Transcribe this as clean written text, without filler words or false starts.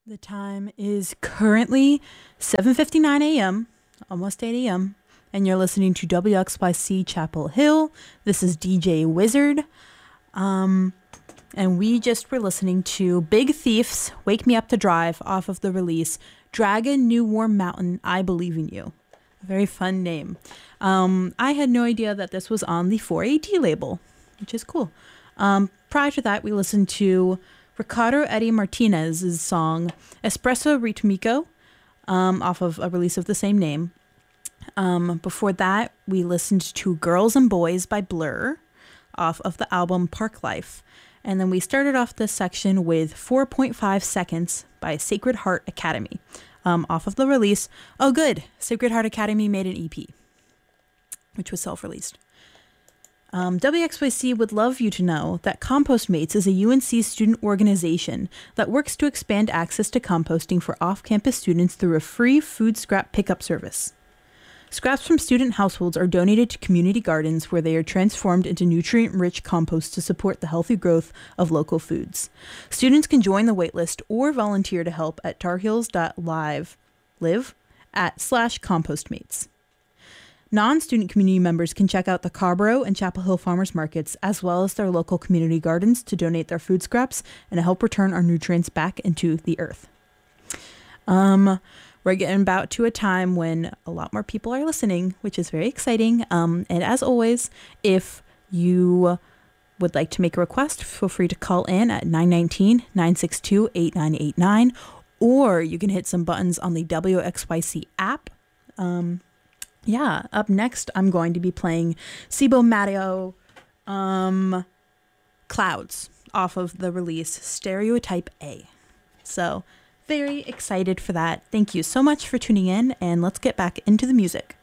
The time is currently 7:59 a.m., almost 8 a.m., and you're listening to WXYC Chapel Hill. This is DJ Wizard. And we just were listening to Big Thief's Wake Me Up to Drive off of the release Dragon New Warm Mountain, I Believe in You. A very fun name. I had no idea that this was on the 4AD label, which is cool. Prior to that, we listened to Ricardo Eddie Martinez's song Espresso Ritmico off of a release of the same name. Before that, we listened to Girls and Boys by Blur off of the album Park Life. And then we started off this section with 4.5 Seconds by Sacred Heart Academy off of the release. Oh, good. Sacred Heart Academy made an EP, which was self-released. WXYC would love you to know that Compostmates is a UNC student organization that works to expand access to composting for off-campus students through a free food scrap pickup service. Scraps from student households are donated to community gardens where they are transformed into nutrient-rich compost to support the healthy growth of local foods. Students can join the waitlist or volunteer to help at tarheels.live@/compostmates. Non-student community members can check out the Carborough and Chapel Hill Farmers Markets, as well as their local community gardens, to donate their food scraps and to help return our nutrients back into the earth. We're getting about to a time when a lot more people are listening, which is very exciting. And as always, if you would like to make a request, feel free to call in at 919-962-8989, or you can hit some buttons on the WXYC app. Up next, I'm going to be playing Cibo Mateo Clouds off of the release Stereotype A. So very excited for that. Thank you so much for tuning in, and let's get back into the music.